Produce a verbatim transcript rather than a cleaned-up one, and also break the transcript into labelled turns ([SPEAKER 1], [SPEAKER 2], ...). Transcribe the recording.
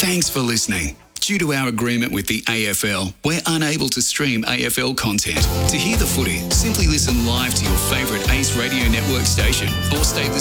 [SPEAKER 1] Thanks for listening. Due to our agreement with the A F L, we're unable to stream A F L content. To hear the footy, simply listen live to your favourite Ace Radio Network station or stay the